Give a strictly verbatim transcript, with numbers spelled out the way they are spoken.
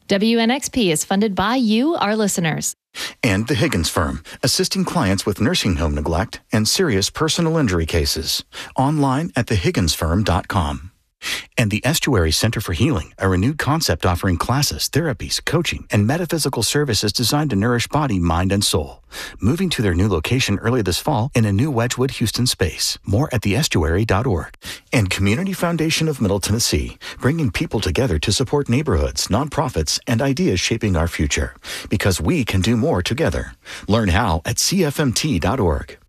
W N X P is funded by you, our listeners. And the Higgins Firm, assisting clients with nursing home neglect and serious personal injury cases. Online at the higgins firm dot com. And the Estuary Center for Healing, a renewed concept offering classes, therapies, coaching, and metaphysical services designed to nourish body, mind, and soul. Moving to their new location early this fall in a new Wedgwood, Houston space. More at the estuary dot org. And Community Foundation of Middle Tennessee, bringing people together to support neighborhoods, nonprofits, and ideas shaping our future. Because we can do more together. Learn how at c f m t dot org.